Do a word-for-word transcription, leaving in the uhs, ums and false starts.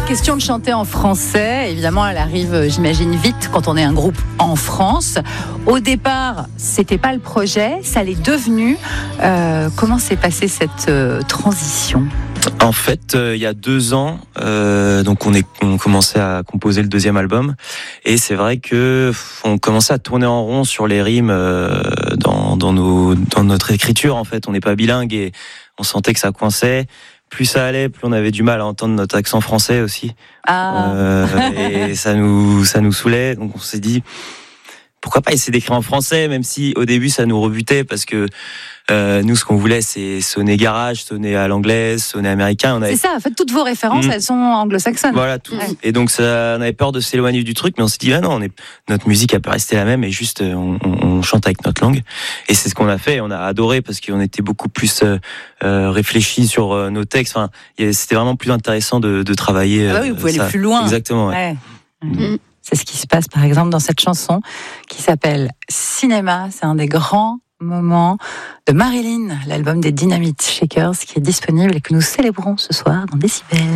question de chanter en français, évidemment, elle arrive, j'imagine, vite quand on est un groupe en France. Au départ, c'était pas le projet, ça l'est devenu. Euh, comment s'est passée cette euh, transition ? En fait, euh, il y a deux ans, euh, donc on est, on commençait à composer le deuxième album, et c'est vrai que on commençait à tourner en rond sur les rimes euh, dans, dans nos, dans notre écriture. En fait, on n'est pas bilingue et on sentait que ça coinçait. Plus ça allait, plus on avait du mal à entendre notre accent français aussi. Ah. Euh, et ça nous, ça nous saoulait. Donc on s'est dit, pourquoi pas essayer d'écrire en français, même si au début ça nous rebutait parce que euh, nous ce qu'on voulait c'est sonner garage, sonner à l'anglaise, sonner américain. On avait... C'est ça, en fait toutes vos références mmh. elles sont anglo-saxonnes. Voilà, tout. Ouais. Et donc ça, on avait peur de s'éloigner du truc, mais on s'est dit ah non, on est, notre musique elle peut rester la même et juste on, on, on chante avec notre langue. Et c'est ce qu'on a fait. On a adoré parce qu'on était beaucoup plus euh, euh, réfléchis sur euh, nos textes. Enfin, c'était vraiment plus intéressant de, de travailler. Ah bah oui, vous pouvez ça. aller plus loin. Exactement. Ouais. Ouais. Mmh. C'est ce qui se passe par exemple dans cette chanson qui s'appelle Cinéma. C'est un des grands moments de Marilyn, l'album des Dynamite Shakers qui est disponible et que nous célébrons ce soir dans Décibel.